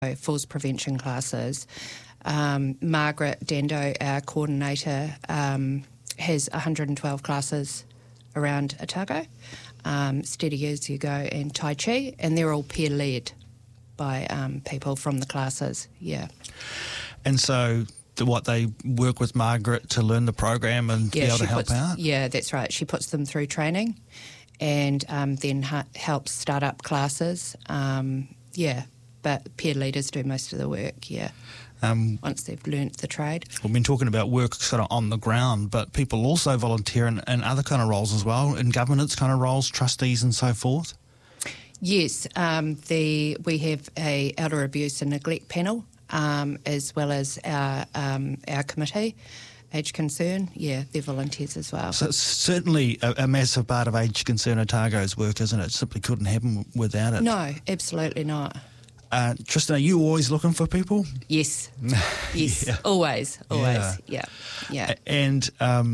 falls prevention classes. Margaret Dando, our coordinator, has 112 classes around Otago, Steady As You Go and Tai Chi, and they're all peer-led by people from the classes, yeah. And so they work with Margaret to learn the program and be able to help out? Yeah, that's right. She puts them through training and then helps start up classes, but peer leaders do most of the work, once they've learnt the trade. We've been talking about work sort of on the ground, but people also volunteer in other kind of roles as well, in governance kind of roles, trustees and so forth? Yes, we have a elder abuse and neglect panel, as well as our committee, Age Concern. Yeah, they're volunteers as well. So it's certainly a massive part of Age Concern Otago's work, isn't it? It simply couldn't happen without it. No, absolutely not. Tristan, are you always looking for people? Yes. Yes, yeah. Always, yeah. And,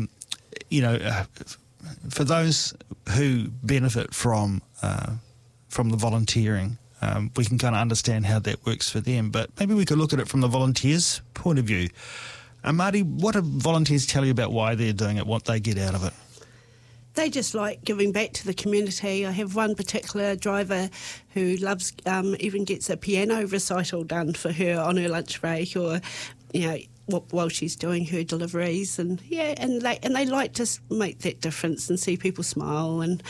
for those who benefit from the volunteering, we can kind of understand how that works for them, but maybe we could look at it from the volunteers' point of view. Marty, what do volunteers tell you about why they're doing it, what they get out of it? They just like giving back to the community. I have one particular driver who loves, even gets a piano recital done for her on her lunch break, or, while she's doing her deliveries, and they like to make that difference and see people smile, and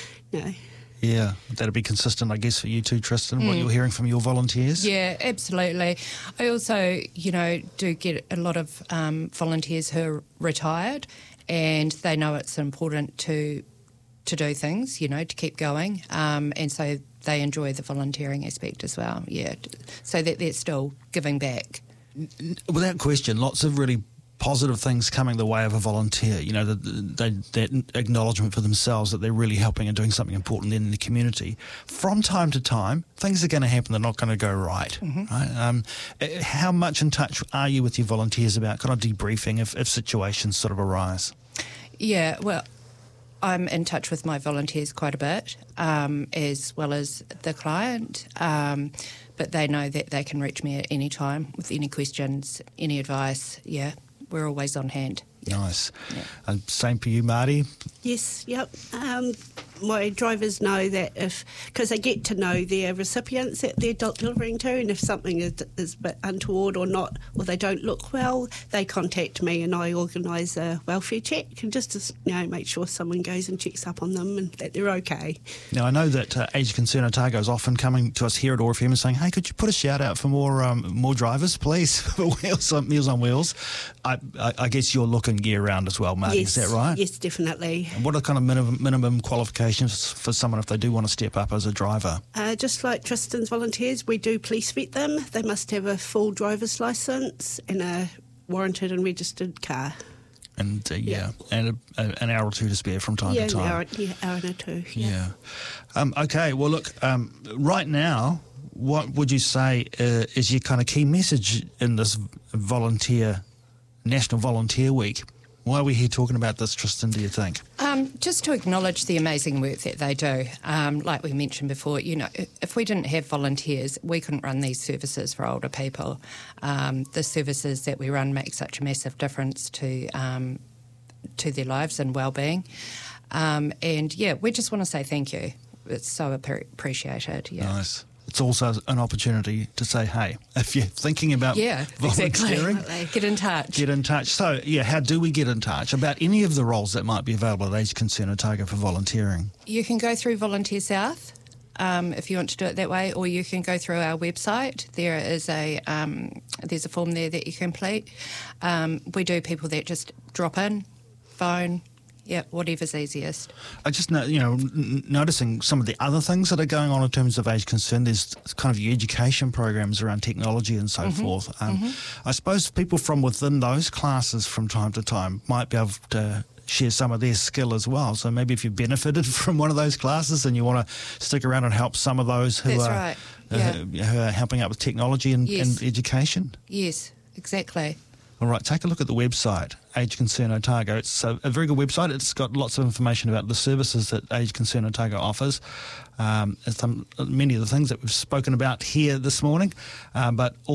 Yeah, that'd be consistent, I guess, for you too, Tristan, what you're hearing from your volunteers. Yeah, absolutely. I also, do get a lot of volunteers who are retired, and they know it's important to do things, to keep going, and so they enjoy the volunteering aspect as well, so that they're still giving back. Without question, lots of really positive things coming the way of a volunteer, that acknowledgement for themselves that they're really helping and doing something important in the community. From time to time, things are going to happen, they're not going to go right. Right? How much in touch are you with your volunteers about kind of debriefing if situations sort of arise? Yeah, well, I'm in touch with my volunteers quite a bit, as well as the client, but they know that they can reach me at any time with any questions, any advice. Yeah, we're always on hand. Yeah. Nice. Yeah. And same for you, Marty? Yes, yep. My drivers know that because they get to know their recipients that they're delivering to, and if something is a bit untoward or not, or they don't look well, they contact me and I organise a welfare check, and just to make sure someone goes and checks up on them and that they're okay. Now, I know that Age Concern Otago is often coming to us here at OAR FM and saying, hey, could you put a shout out for more drivers, please, for Meals on Wheels? I guess you're looking year round as well, Marty, yes, is that right? Yes, definitely. And what are kind of minimum qualifications for someone if they do want to step up as a driver? Just like Tristan's volunteers, we do police vet them. They must have a full driver's licence and a warranted and registered car. And and an hour or two to spare from time to time. Hour and two. Yeah. Okay. Well, look. Right now, what would you say is your kind of key message in this National Volunteer Week? Why are we here talking about this, Tristan, do you think? Just to acknowledge the amazing work that they do. Like we mentioned before, if we didn't have volunteers, we couldn't run these services for older people. The services that we run make such a massive difference to their lives and well-being. We just want to say thank you. It's so appreciated. Yeah. Nice. It's also an opportunity to say, hey, if you're thinking about volunteering, exactly. Get in touch. Get in touch. So, how do we get in touch about any of the roles that might be available at Age Concern Otago for volunteering? You can go through Volunteer South if you want to do it that way, or you can go through our website. There is there's a form there that you complete. We do people that just drop in, phone. Yeah, whatever's easiest. I just know, noticing some of the other things that are going on in terms of Age Concern. There's kind of the education programs around technology and so forth. I suppose people from within those classes from time to time might be able to share some of their skill as well. So maybe if you benefited from one of those classes and you want to stick around and help some of those who are helping out with technology and education. Yes, exactly. All right, take a look at the website, Age Concern Otago. It's a very good website. It's got lots of information about the services that Age Concern Otago offers, and many of the things that we've spoken about here this morning, but